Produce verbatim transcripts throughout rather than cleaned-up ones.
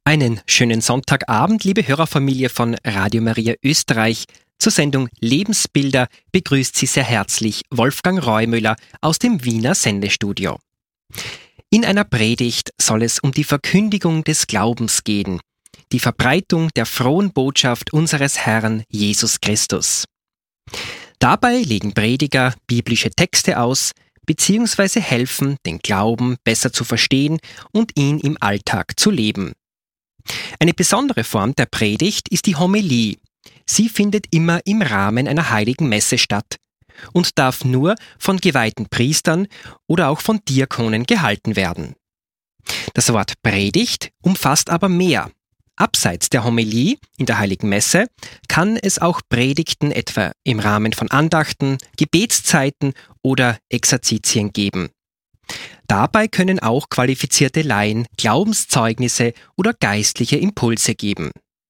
Einen schönen Sonntagabend, liebe Hörerfamilie von Radio Maria Österreich. Zur Sendung Lebensbilder begrüßt Sie sehr herzlich Wolfgang Reumüller aus dem Wiener Sendestudio. In einer Predigt soll es um die Verkündigung des Glaubens gehen, die Verbreitung der frohen Botschaft unseres Herrn Jesus Christus. Dabei legen Prediger biblische Texte aus, beziehungsweise helfen, den Glauben besser zu verstehen und ihn im Alltag zu leben. Eine besondere Form der Predigt ist die Homilie. Sie findet immer im Rahmen einer heiligen Messe statt und darf nur von geweihten Priestern oder auch von Diakonen gehalten werden. Das Wort Predigt umfasst aber mehr. Abseits der Homilie in der heiligen Messe kann es auch Predigten etwa im Rahmen von Andachten, Gebetszeiten oder Exerzitien geben. Dabei können auch qualifizierte Laien Glaubenszeugnisse oder geistliche Impulse geben.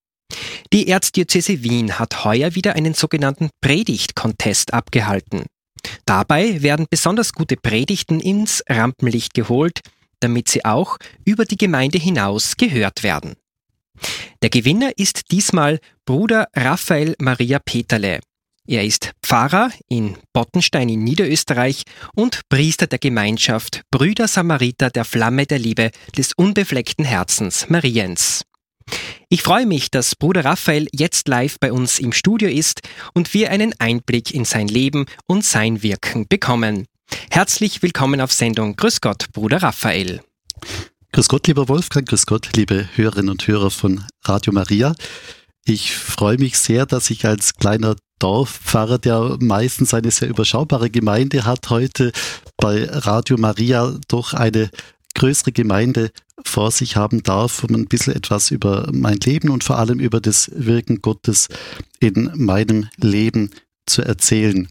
Die Erzdiözese Wien hat heuer wieder einen sogenannten Predigt-Contest abgehalten. Dabei werden besonders gute Predigten ins Rampenlicht geholt, damit sie auch über die Gemeinde hinaus gehört werden. Der Gewinner ist diesmal Bruder Raphael Maria Peterle. Er ist Pfarrer in Bottenstein in Niederösterreich und Priester der Gemeinschaft Brüder Samariter der Flamme der Liebe des unbefleckten Herzens Mariens. Ich freue mich, dass Bruder Raphael jetzt live bei uns im Studio ist und wir einen Einblick in sein Leben und sein Wirken bekommen. Herzlich willkommen auf Sendung. Grüß Gott, Bruder Raphael. Grüß Gott, lieber Wolfgang, grüß Gott, liebe Hörerinnen und Hörer von Radio Maria. Ich freue mich sehr, dass ich als kleiner Dorfpfarrer, der meistens eine sehr überschaubare Gemeinde hat, heute bei Radio Maria doch eine größere Gemeinde vor sich haben darf, um ein bisschen etwas über mein Leben und vor allem über das Wirken Gottes in meinem Leben zu erzählen.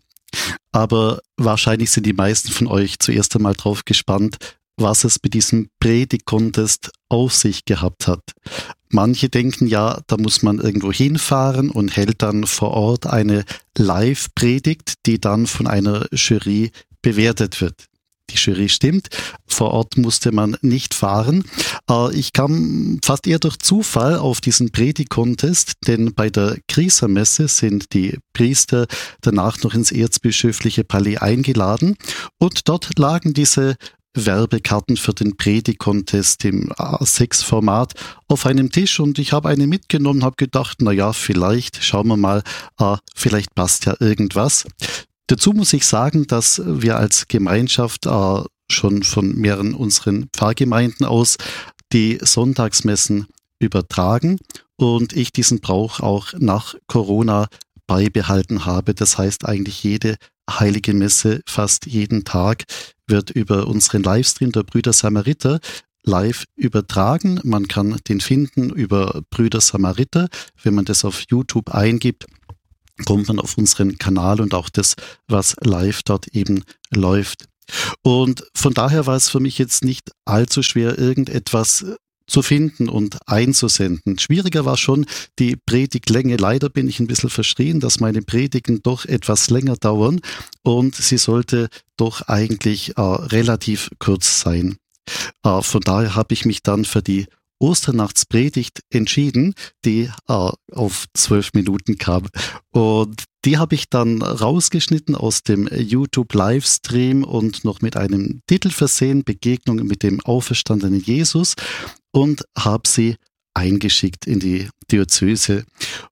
Aber wahrscheinlich sind die meisten von euch zuerst einmal drauf gespannt, was es mit diesem Predigt-Contest auf sich gehabt hat. Manche denken ja, da muss man irgendwo hinfahren und hält dann vor Ort eine Live-Predigt, die dann von einer Jury bewertet wird. Die Jury stimmt, vor Ort musste man nicht fahren. Ich kam fast eher durch Zufall auf diesen Predigt-Contest, denn bei der Grießermesse sind die Priester danach noch ins erzbischöfliche Palais eingeladen und dort lagen diese Werbekarten für den Predigt-Contest im A sechs Format auf einem Tisch und ich habe eine mitgenommen, habe gedacht, na ja, vielleicht, schauen wir mal, äh, vielleicht passt ja irgendwas. Dazu muss ich sagen, dass wir als Gemeinschaft äh, schon von mehreren unseren Pfarrgemeinden aus die Sonntagsmessen übertragen und ich diesen Brauch auch nach Corona beibehalten habe. Das heißt eigentlich jede heilige Messe fast jeden Tag wird über unseren Livestream der Brüder Samariter live übertragen. Man kann den finden über Brüder Samariter. Wenn man das auf YouTube eingibt, kommt man auf unseren Kanal und auch das, was live dort eben läuft. Und von daher war es für mich jetzt nicht allzu schwer, irgendetwas zu finden und einzusenden. Schwieriger war schon die Predigtlänge. Leider bin ich ein bisschen verschrien, dass meine Predigten doch etwas länger dauern und sie sollte doch eigentlich äh, relativ kurz sein. Äh, von daher habe ich mich dann für die Osternachtspredigt entschieden, die äh, auf zwölf Minuten kam. Und die habe ich dann rausgeschnitten aus dem YouTube-Livestream und noch mit einem Titel versehen, Begegnung mit dem auferstandenen Jesus, und habe sie eingeschickt in die Diözese.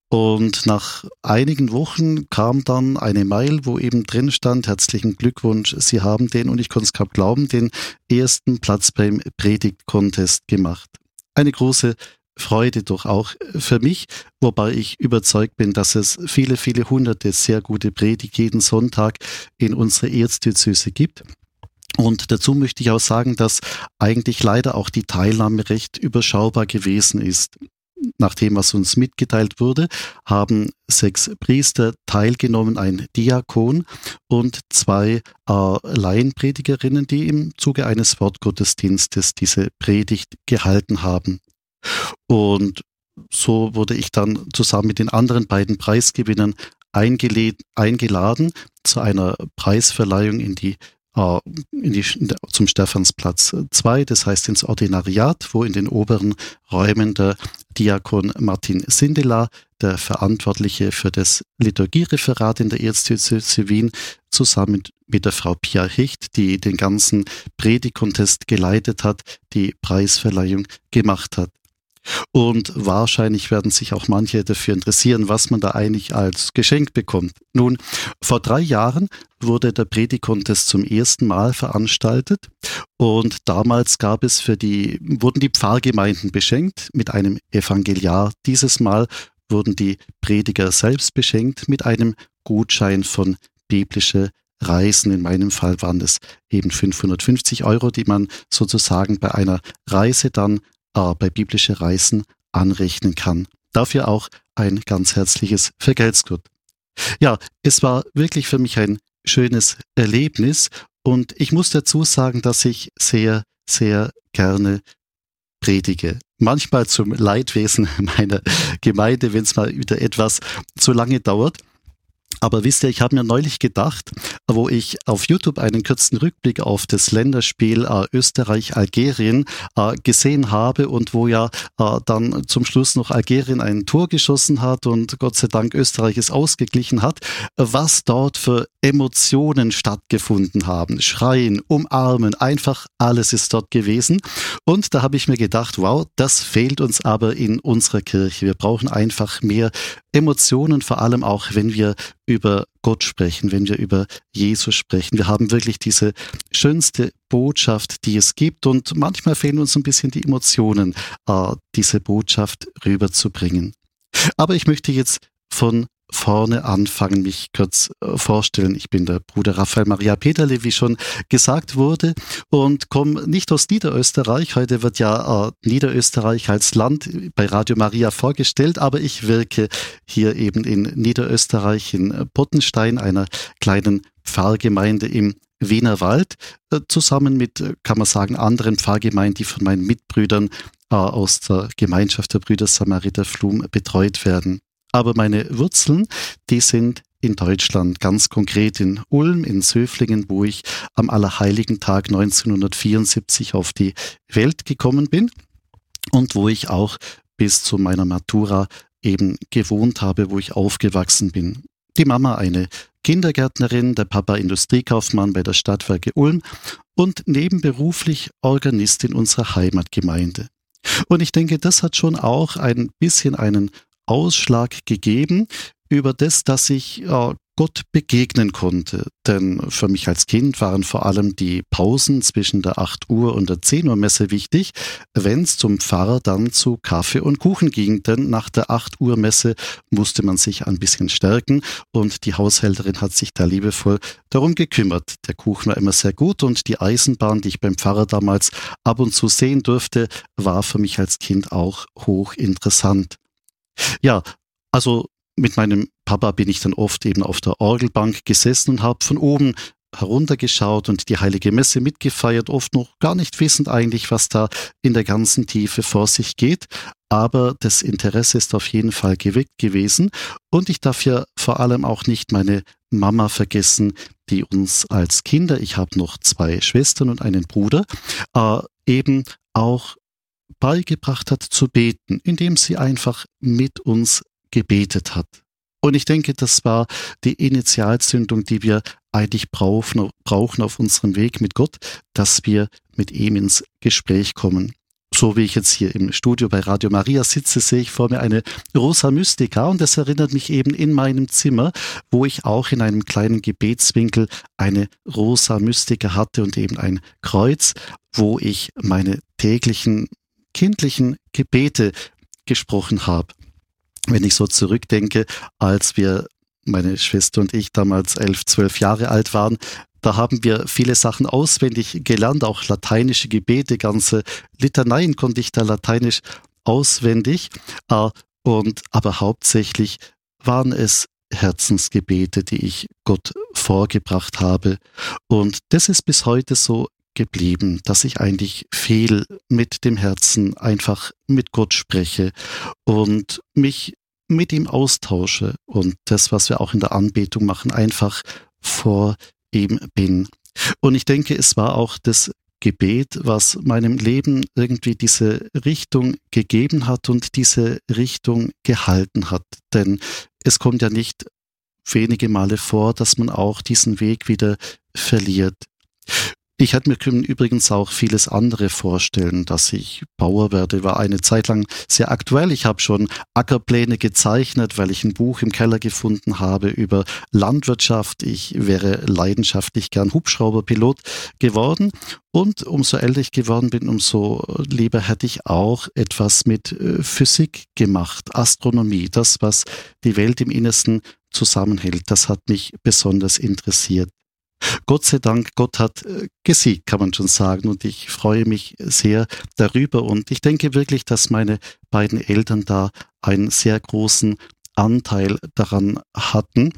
Und nach einigen Wochen kam dann eine Mail, wo eben drin stand, herzlichen Glückwunsch, Sie haben den, und ich konnte es kaum glauben, den ersten Platz beim Predigt-Contest gemacht. Eine große Freude doch auch für mich, wobei ich überzeugt bin, dass es viele, viele hunderte sehr gute Predigt jeden Sonntag in unserer Erzdiözese gibt. Und dazu möchte ich auch sagen, dass eigentlich leider auch die Teilnahme recht überschaubar gewesen ist. Nach dem, was uns mitgeteilt wurde, haben sechs Priester teilgenommen, ein Diakon und zwei äh, Laienpredigerinnen, die im Zuge eines Wortgottesdienstes diese Predigt gehalten haben. Und so wurde ich dann zusammen mit den anderen beiden Preisgewinnern eingeladen zu einer Preisverleihung in die äh, in die, zum Stephansplatz zwei, das heißt ins Ordinariat, wo in den oberen Räumen der Diakon Martin Sindelar, der Verantwortliche für das Liturgiereferat in der Erzdiözese Wien, zusammen mit der Frau Pia Hicht, die den ganzen Predigtcontest geleitet hat, die Preisverleihung gemacht hat. Und wahrscheinlich werden sich auch manche dafür interessieren, was man da eigentlich als Geschenk bekommt. Nun, vor drei Jahren wurde der Predigtcontest zum ersten Mal veranstaltet und damals gab es für die, wurden die Pfarrgemeinden beschenkt mit einem Evangeliar. Dieses Mal wurden die Prediger selbst beschenkt mit einem Gutschein von biblische Reisen. In meinem Fall waren es eben fünfhundertfünfzig Euro, die man sozusagen bei einer Reise dann äh, bei biblische Reisen anrechnen kann. Dafür auch ein ganz herzliches Vergelt's Gott. Ja, es war wirklich für mich ein schönes Erlebnis und ich muss dazu sagen, dass ich sehr, sehr gerne predige. Manchmal zum Leidwesen meiner Gemeinde, wenn es mal wieder etwas zu lange dauert. Aber wisst ihr, ich habe mir neulich gedacht, wo ich auf YouTube einen kurzen Rückblick auf das Länderspiel äh, Österreich-Algerien äh, gesehen habe und wo ja äh, dann zum Schluss noch Algerien ein Tor geschossen hat und Gott sei Dank Österreich es ausgeglichen hat, was dort für Emotionen stattgefunden haben. Schreien, umarmen, einfach alles ist dort gewesen. Und da habe ich mir gedacht, wow, das fehlt uns aber in unserer Kirche. Wir brauchen einfach mehr Emotionen, vor allem auch, wenn wir über Gott sprechen, wenn wir über Jesus sprechen. Wir haben wirklich diese schönste Botschaft, die es gibt und manchmal fehlen uns ein bisschen die Emotionen, äh, diese Botschaft rüberzubringen. Aber ich möchte jetzt von vorne anfangen, mich kurz äh, vorstellen. Ich bin der Bruder Raphael Maria Peterle, wie schon gesagt wurde, und komme nicht aus Niederösterreich. Heute wird ja äh, Niederösterreich als Land bei Radio Maria vorgestellt, aber ich wirke hier eben in Niederösterreich, in Pottenstein, einer kleinen Pfarrgemeinde im Wienerwald, äh, zusammen mit, kann man sagen, anderen Pfarrgemeinden, die von meinen Mitbrüdern äh, aus der Gemeinschaft der Brüder Samariter Flum betreut werden. Aber meine Wurzeln, die sind in Deutschland, ganz konkret in Ulm, in Söflingen, wo ich am Allerheiligen-Tag neunzehnhundertvierundsiebzig auf die Welt gekommen bin und wo ich auch bis zu meiner Matura eben gewohnt habe, wo ich aufgewachsen bin. Die Mama eine Kindergärtnerin, der Papa Industriekaufmann bei der Stadtwerke Ulm und nebenberuflich Organist in unserer Heimatgemeinde. Und ich denke, das hat schon auch ein bisschen einen Ausschlag gegeben über das, dass ich äh, Gott begegnen konnte. Denn für mich als Kind waren vor allem die Pausen zwischen der acht Uhr und der zehn Uhr Messe wichtig, wenn es zum Pfarrer dann zu Kaffee und Kuchen ging. Denn nach der acht Uhr Messe musste man sich ein bisschen stärken und die Haushälterin hat sich da liebevoll darum gekümmert. Der Kuchen war immer sehr gut und die Eisenbahn, die ich beim Pfarrer damals ab und zu sehen durfte, war für mich als Kind auch hochinteressant. Ja, also mit meinem Papa bin ich dann oft eben auf der Orgelbank gesessen und habe von oben heruntergeschaut und die Heilige Messe mitgefeiert, oft noch gar nicht wissend eigentlich, was da in der ganzen Tiefe vor sich geht. Aber das Interesse ist auf jeden Fall geweckt gewesen und ich darf ja vor allem auch nicht meine Mama vergessen, die uns als Kinder, ich habe noch zwei Schwestern und einen Bruder, äh, eben auch beigebracht hat zu beten, indem sie einfach mit uns gebetet hat. Und ich denke, das war die Initialzündung, die wir eigentlich brauchen, brauchen auf unserem Weg mit Gott, dass wir mit ihm ins Gespräch kommen. So wie ich jetzt hier im Studio bei Radio Maria sitze, sehe ich vor mir eine Rosa Mystica und das erinnert mich eben in meinem Zimmer, wo ich auch in einem kleinen Gebetswinkel eine Rosa Mystica hatte und eben ein Kreuz, wo ich meine täglichen kindlichen Gebete gesprochen habe. Wenn ich so zurückdenke, als wir, meine Schwester und ich, damals elf, zwölf Jahre alt waren, da haben wir viele Sachen auswendig gelernt, auch lateinische Gebete, ganze Litaneien konnte ich da lateinisch auswendig. Und, aber hauptsächlich waren es Herzensgebete, die ich Gott vorgebracht habe. Und das ist bis heute so geblieben, dass ich eigentlich viel mit dem Herzen einfach mit Gott spreche und mich mit ihm austausche und das, was wir auch in der Anbetung machen, einfach vor ihm bin. Und ich denke, es war auch das Gebet, was meinem Leben irgendwie diese Richtung gegeben hat und diese Richtung gehalten hat. Denn es kommt ja nicht wenige Male vor, dass man auch diesen Weg wieder verliert. Ich hätte mir übrigens auch vieles andere vorstellen, dass ich Bauer werde, war eine Zeit lang sehr aktuell. Ich habe schon Ackerpläne gezeichnet, weil ich ein Buch im Keller gefunden habe über Landwirtschaft. Ich wäre leidenschaftlich gern Hubschrauberpilot geworden. Und umso älter ich geworden bin, umso lieber hätte ich auch etwas mit Physik gemacht, Astronomie, das, was die Welt im Innersten zusammenhält. Das hat mich besonders interessiert. Gott sei Dank, Gott hat gesiegt, kann man schon sagen, und ich freue mich sehr darüber und ich denke wirklich, dass meine beiden Eltern da einen sehr großen Anteil daran hatten,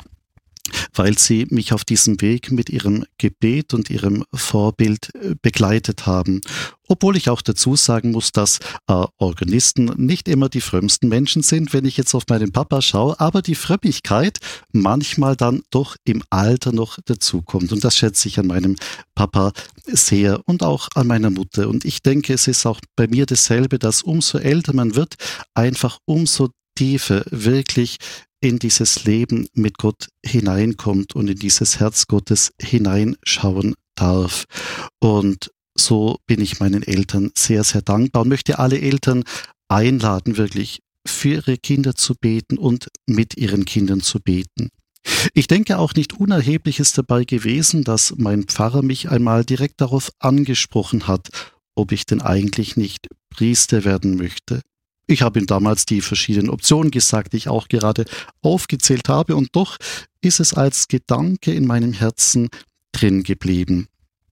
weil sie mich auf diesem Weg mit ihrem Gebet und ihrem Vorbild begleitet haben. Obwohl ich auch dazu sagen muss, dass äh, Organisten nicht immer die frömmsten Menschen sind, wenn ich jetzt auf meinen Papa schaue, aber die Frömmigkeit manchmal dann doch im Alter noch dazukommt. Und das schätze ich an meinem Papa sehr und auch an meiner Mutter. Und ich denke, es ist auch bei mir dasselbe, dass umso älter man wird, einfach umso tiefer wirklich in dieses Leben mit Gott hineinkommt und in dieses Herz Gottes hineinschauen darf. Und so bin ich meinen Eltern sehr, sehr dankbar und möchte alle Eltern einladen, wirklich für ihre Kinder zu beten und mit ihren Kindern zu beten. Ich denke auch nicht unerheblich ist dabei gewesen, dass mein Pfarrer mich einmal direkt darauf angesprochen hat, ob ich denn eigentlich nicht Priester werden möchte. Ich habe ihm damals die verschiedenen Optionen gesagt, die ich auch gerade aufgezählt habe, und doch ist es als Gedanke in meinem Herzen drin geblieben.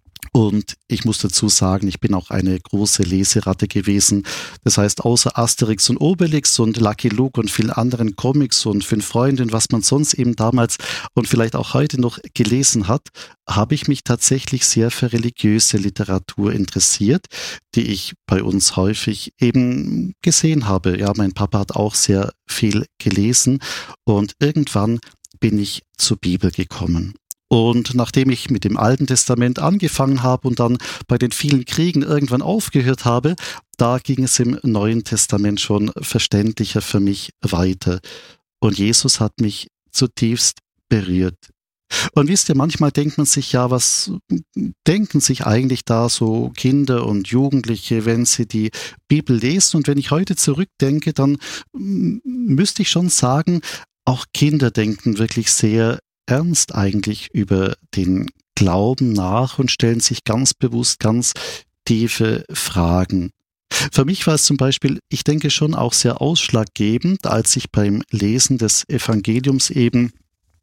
Und ich muss dazu sagen, ich bin auch eine große Leseratte gewesen. Das heißt, außer Asterix und Obelix und Lucky Luke und vielen anderen Comics und Fünf Freunde und was man sonst eben damals und vielleicht auch heute noch gelesen hat, habe ich mich tatsächlich sehr für religiöse Literatur interessiert, die ich bei uns häufig eben gesehen habe. Ja, mein Papa hat auch sehr viel gelesen und irgendwann bin ich zur Bibel gekommen. Und nachdem ich mit dem Alten Testament angefangen habe und dann bei den vielen Kriegen irgendwann aufgehört habe, da ging es im Neuen Testament schon verständlicher für mich weiter. Und Jesus hat mich zutiefst berührt. Und wisst ihr, manchmal denkt man sich ja, was denken sich eigentlich da so Kinder und Jugendliche, wenn sie die Bibel lesen? Und wenn ich heute zurückdenke, dann müsste ich schon sagen, auch Kinder denken wirklich sehr ernst eigentlich über den Glauben nach und stellen sich ganz bewusst ganz tiefe Fragen. Für mich war es zum Beispiel, ich denke schon auch sehr ausschlaggebend, als ich beim Lesen des Evangeliums eben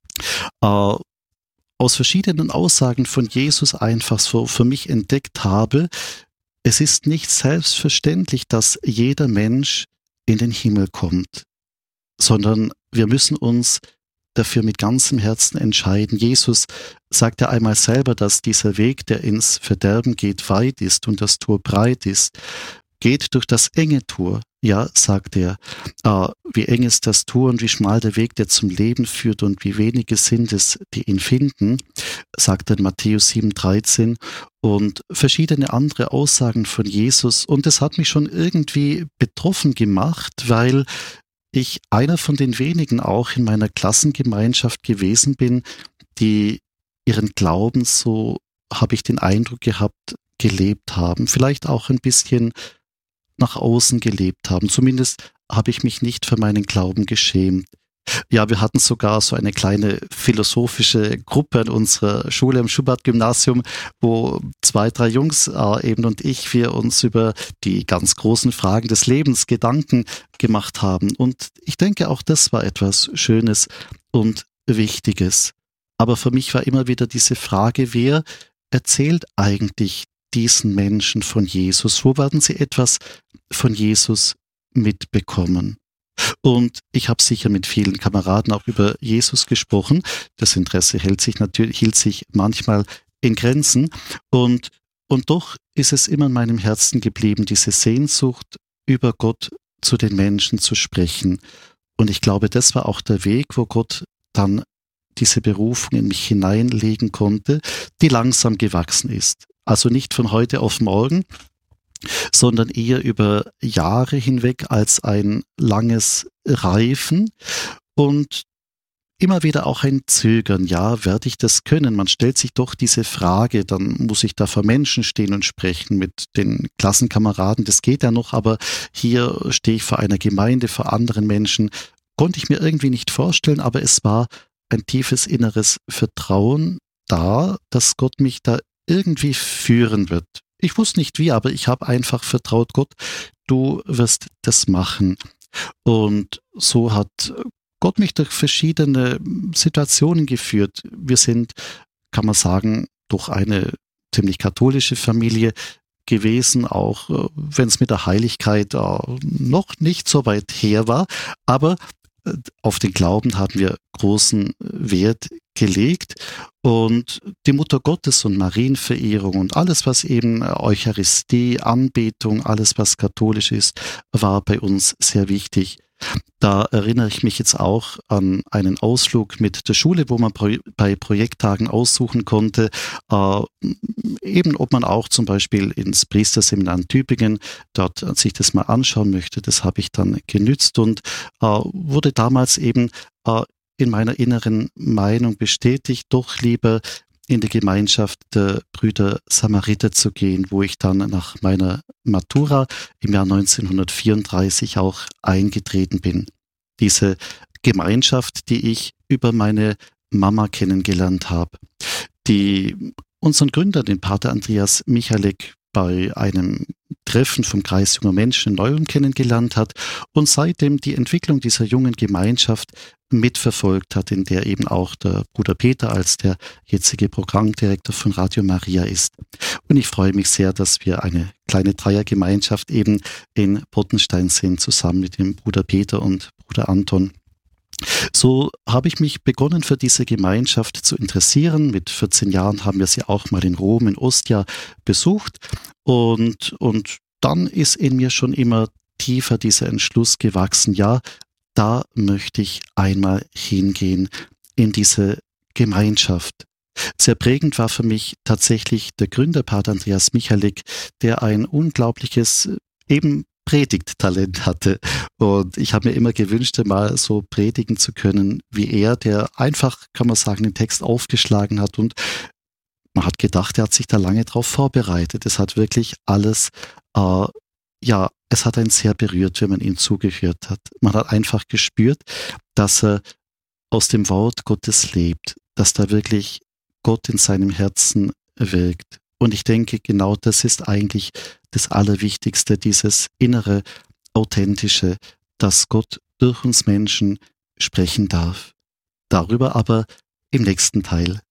äh, aus verschiedenen Aussagen von Jesus einfach so für mich entdeckt habe, es ist nicht selbstverständlich, dass jeder Mensch in den Himmel kommt, sondern wir müssen uns dafür mit ganzem Herzen entscheiden. Jesus sagte einmal selber, dass dieser Weg, der ins Verderben geht, weit ist und das Tor breit ist. Geht durch das enge Tor. Ja, sagt er, äh, wie eng ist das Tor und wie schmal der Weg, der zum Leben führt und wie wenige sind es, die ihn finden, sagt er in Matthäus sieben dreizehn und verschiedene andere Aussagen von Jesus. Und das hat mich schon irgendwie betroffen gemacht, weil ich einer von den wenigen auch in meiner Klassengemeinschaft gewesen bin, die ihren Glauben, so habe ich den Eindruck gehabt, gelebt haben. Vielleicht auch ein bisschen nach außen gelebt haben. Zumindest habe ich mich nicht für meinen Glauben geschämt. Ja, wir hatten sogar so eine kleine philosophische Gruppe an unserer Schule im Schubert-Gymnasium, wo zwei, drei Jungs äh, eben und ich, wir uns über die ganz großen Fragen des Lebens Gedanken gemacht haben. Und ich denke, auch das war etwas Schönes und Wichtiges. Aber für mich war immer wieder diese Frage, wer erzählt eigentlich diesen Menschen von Jesus? Wo werden sie etwas von Jesus mitbekommen? Und ich habe sicher mit vielen Kameraden auch über Jesus gesprochen. Das Interesse hält sich natürlich, hielt sich manchmal in Grenzen. Und, und doch ist es immer in meinem Herzen geblieben, diese Sehnsucht, über Gott zu den Menschen zu sprechen. Und ich glaube, das war auch der Weg, wo Gott dann diese Berufung in mich hineinlegen konnte, die langsam gewachsen ist. Also nicht von heute auf morgen, sondern eher über Jahre hinweg als ein langes Reifen und immer wieder auch ein Zögern. Ja, werde ich das können? Man stellt sich doch diese Frage, dann muss ich da vor Menschen stehen und sprechen mit den Klassenkameraden. Das geht ja noch, aber hier stehe ich vor einer Gemeinde, vor anderen Menschen. Konnte ich mir irgendwie nicht vorstellen, aber es war ein tiefes inneres Vertrauen da, dass Gott mich da irgendwie führen wird. Ich wusste nicht wie, aber ich habe einfach vertraut, Gott, du wirst das machen. Und so hat Gott mich durch verschiedene Situationen geführt. Wir sind, kann man sagen, doch eine ziemlich katholische Familie gewesen, auch wenn es mit der Heiligkeit noch nicht so weit her war. Aber auf den Glauben haben wir großen Wert gelegt und die Mutter Gottes und Marienverehrung und alles, was eben Eucharistie, Anbetung, alles, was katholisch ist, war bei uns sehr wichtig. Da erinnere ich mich jetzt auch an einen Ausflug mit der Schule, wo man pro- bei Projekttagen aussuchen konnte, äh, eben ob man auch zum Beispiel ins Priesterseminar in Tübingen dort sich das mal anschauen möchte. Das habe ich dann genützt und äh, wurde damals eben äh, in meiner inneren Meinung bestätigt, doch lieber in die Gemeinschaft der Brüder Samariter zu gehen, wo ich dann nach meiner Matura im Jahr neunzehnhundertvierunddreißig auch eingetreten bin. Diese Gemeinschaft, die ich über meine Mama kennengelernt habe, die unseren Gründer, den Pater Andreas Michalek, bei einem Treffen vom Kreis junger Menschen in Neu-Ulm kennengelernt hat und seitdem die Entwicklung dieser jungen Gemeinschaft mitverfolgt hat, in der eben auch der Bruder Peter als der jetzige Programmdirektor von Radio Maria ist. Und ich freue mich sehr, dass wir eine kleine Dreiergemeinschaft eben in Pottenstein sind, zusammen mit dem Bruder Peter und Bruder Anton. So habe ich mich begonnen, für diese Gemeinschaft zu interessieren. Mit vierzehn Jahren haben wir sie auch mal in Rom, in Ostia besucht. Und, und dann ist in mir schon immer tiefer dieser Entschluss gewachsen, ja, da möchte ich einmal hingehen in diese Gemeinschaft. Sehr prägend war für mich tatsächlich der Gründer, Pater Andreas Michalek, der ein unglaubliches, eben Predigttalent hatte. Und ich habe mir immer gewünscht, mal so predigen zu können wie er, der einfach, kann man sagen, den Text aufgeschlagen hat und man hat gedacht, er hat sich da lange drauf vorbereitet. Es hat wirklich alles, äh, ja, es hat einen sehr berührt, wenn man ihm zugehört hat. Man hat einfach gespürt, dass er aus dem Wort Gottes lebt, dass da wirklich Gott in seinem Herzen wirkt. Und ich denke, genau das ist eigentlich das Allerwichtigste, dieses innere, authentische, dass Gott durch uns Menschen sprechen darf. Darüber aber im nächsten Teil